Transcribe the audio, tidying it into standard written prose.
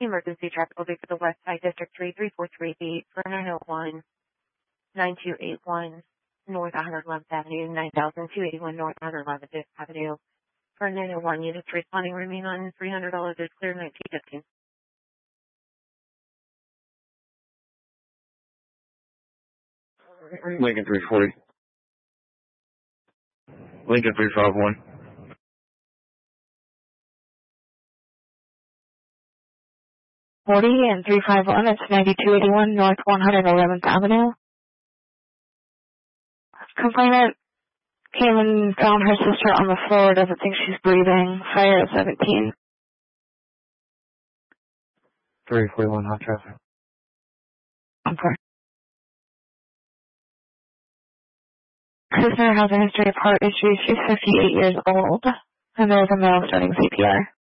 Emergency traffic will be for the West Side District 3343B for 901-9281 North 111th Avenue, 9281 North 111th Avenue. For 901 units responding, remain on $300 is clear 1915. Lincoln 340. Lincoln 351. 40 and 351, it's 9281 North 111th Avenue. Complainant came and found her sister on the floor, doesn't think she's breathing. Fire at 17. 341 hot traffic. Okay. Prisoner has a history of heart issues. She's 58 years old, and there's a male starting CPR.